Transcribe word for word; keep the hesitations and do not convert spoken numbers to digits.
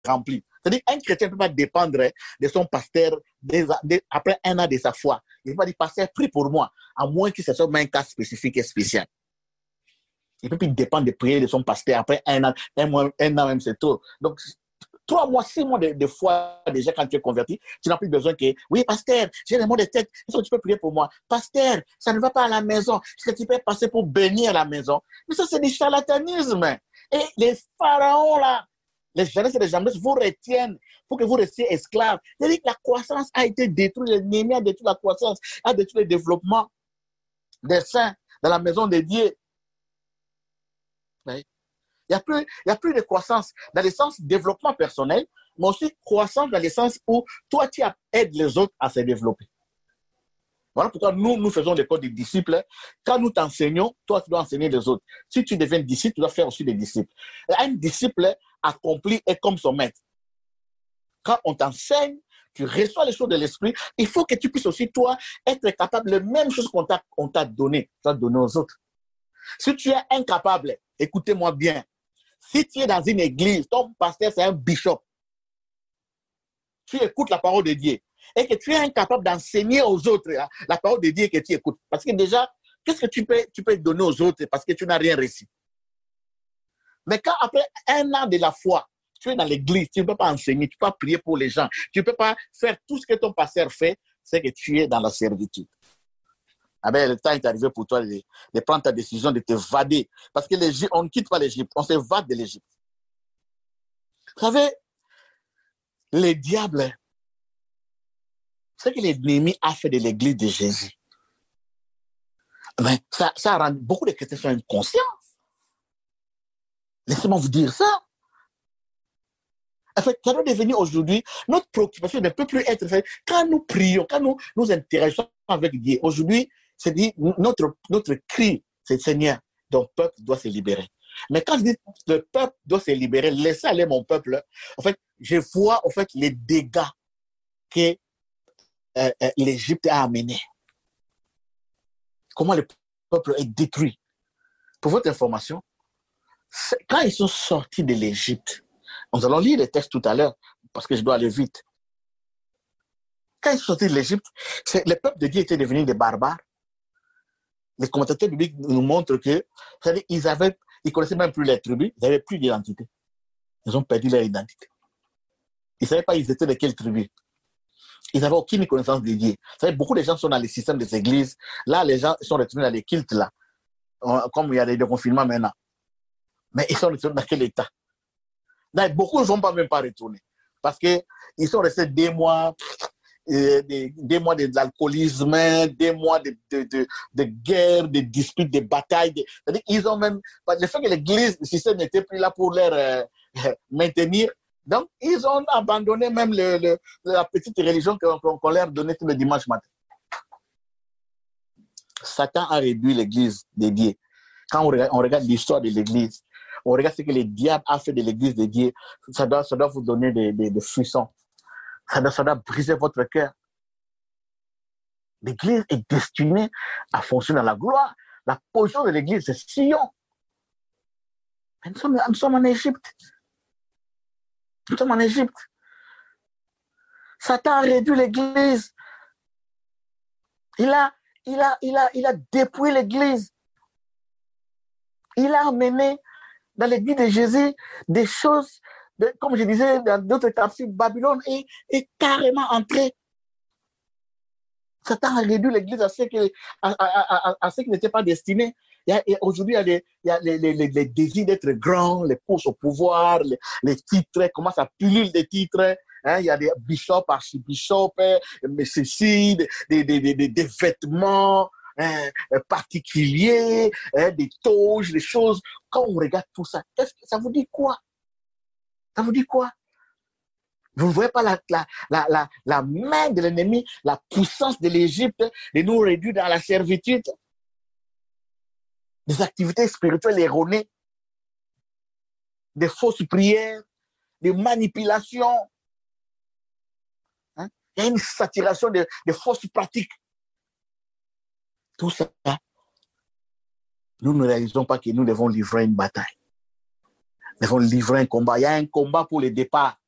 rempli. C'est-à-dire qu'un chrétien ne peut pas dépendre de son pasteur des, des, après un an de sa foi. Il ne peut pas dire, pasteur, prie pour moi, à moins que ce soit un cas spécifique et spécial. Il ne peut plus dépendre de prier de son pasteur après un an, un mois, un an même, c'est trop. Donc, trois mois, six mois de, de foi, déjà, quand tu es converti, tu n'as plus besoin que, oui, pasteur, j'ai les mots de tête, est-ce que tu peux prier pour moi? Pasteur, ça ne va pas à la maison, est-ce que tu peux passer pour bénir la maison? Mais ça, c'est du charlatanisme. Et les pharaons, là, les Jannes et les Jambes vous retiennent pour que vous restiez esclaves. C'est-à-dire que la croissance a été détruite, l'ennemi a détruit la croissance, a détruit le développement des saints dans la maison de Dieu. Il n'y a plus, il y a plus de croissance dans le sens développement personnel, mais aussi croissance dans le sens où toi, tu aides les autres à se développer. Voilà pourquoi nous, nous faisons l'école des disciples. Quand nous t'enseignons, toi, tu dois enseigner les autres. Si tu deviens disciple, tu dois faire aussi des disciples. Et un disciple accompli est comme son maître. Quand on t'enseigne, tu reçois les choses de l'esprit, il faut que tu puisses aussi, toi, être capable de la même chose qu'on t'a, on t'a donné, tu dois donner aux autres. Si tu es incapable, écoutez-moi bien, si tu es dans une église, ton pasteur, c'est un bishop, tu écoutes la parole de Dieu, et que tu es incapable d'enseigner aux autres hein, la parole de Dieu que tu écoutes. Parce que déjà, qu'est-ce que tu peux, tu peux donner aux autres parce que tu n'as rien reçu? Mais quand après un an de la foi, tu es dans l'église, tu ne peux pas enseigner, tu ne peux pas prier pour les gens, tu ne peux pas faire tout ce que ton pasteur fait, c'est que tu es dans la servitude. Ah ben, le temps est arrivé pour toi de, de prendre ta décision, de te vader. Parce que on ne quitte pas l'Égypte, on se vade de l'Égypte. Vous savez, les diables, ce que l'ennemi a fait de l'église de Jésus, ben, ça, ça rend beaucoup de chrétiens sont inconscients. Laissez-moi vous dire ça. En fait, ça doit devenir aujourd'hui, notre préoccupation ne peut plus être faite. Quand nous prions, quand nous nous interagissons avec Dieu, aujourd'hui, c'est dit, notre, notre cri, c'est Seigneur, ton peuple doit se libérer. Mais quand je dis le peuple doit se libérer, laissez aller mon peuple, en fait, je vois en fait les dégâts que euh, euh, l'Égypte a amenés. Comment le peuple est détruit. Pour votre information, quand ils sont sortis de l'Égypte, nous allons lire les textes tout à l'heure, parce que je dois aller vite. Quand ils sont sortis de l'Égypte, le peuple de Dieu était devenu des barbares. Les commentateurs bibliques nous montrent que, c'est-à-dire, ils avaient, ils connaissaient même plus les tribus, ils n'avaient plus d'identité. Ils ont perdu leur identité. Ils ne savaient pas ils étaient de quelle tribu. Ils n'avaient aucune connaissance de Dieu. Vous savez, beaucoup de gens sont dans les systèmes des églises. Là, les gens sont retournés dans les cultes, là. Comme il y a des déconfinements maintenant. Mais ils sont retournés dans quel état? Là, beaucoup ne sont pas même pas retournés. Parce qu'ils sont restés des mois... Euh, des, des mois de, de l'alcoolisme, des mois de, de, de, de guerre, de disputes, de batailles. De, c'est-à-dire qu'ils ont même... Le fait que l'église, le système n'était plus là pour leur euh, maintenir, donc ils ont abandonné même le, le, la petite religion qu'on, qu'on leur donnait tous les dimanches matin. Satan a réduit l'église de Dieu. Quand on regarde, on regarde l'histoire de l'église, on regarde ce que le diable a fait de l'église de Dieu, ça doit, ça doit vous donner des, des, des frissons. Ça doit, ça doit briser votre cœur. L'église est destinée à fonctionner dans la gloire. La position de l'église, c'est Sion. Nous sommes, nous sommes en Égypte. Nous sommes en Égypte. Satan a réduit l'église. Il a, il a, il a, il a dépouillé l'église. Il a amené dans l'église de Jésus des choses. Comme je disais dans d'autres tafsirs, Babylone est, est carrément entrée. Satan a réduit l'église à ce qui à, à, à, à ce qui n'était pas destiné. Il y a, aujourd'hui, il y a les, il y a les, les, les, les désirs d'être grand, les courses au pouvoir, les, les titres, comment ça pullule des titres. Hein, il y a des bishops, archibishops, mais ceci, des, des, des, des, des vêtements hein, particuliers, hein, des toges, des choses. Quand on regarde tout ça, qu'est-ce que ça vous dit quoi? Ça vous dit quoi? Vous ne voyez pas la, la, la, la, la main de l'ennemi, la puissance de l'Égypte de nous réduire dans la servitude? Des activités spirituelles erronées, des fausses prières, des manipulations. Hein? Il y a une saturation de, de fausses pratiques. Tout ça, nous ne réalisons pas que nous devons livrer une bataille. Nous devons livrer un combat. Il y a un combat pour le départ.